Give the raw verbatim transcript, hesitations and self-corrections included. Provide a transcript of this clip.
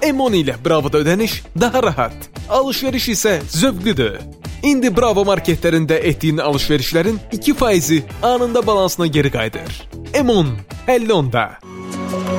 M on ilə Bravoda ödəniş daha rahat, alışveriş isə zövqlüdür. İndi Bravo marketlərində etdiyin alışverişlərin iki faizi anında balansına geri qayıdır. M on, əlli onda.